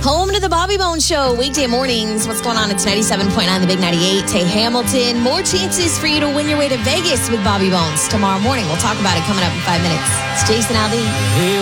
Home to the Bobby Bones Show, weekday mornings. What's going on? It's 97.9, the Big 98. Hey, Hamilton. More chances for you to win your way to Vegas with Bobby Bones tomorrow morning. We'll talk about it coming up in 5 minutes. It's Jason Aldean.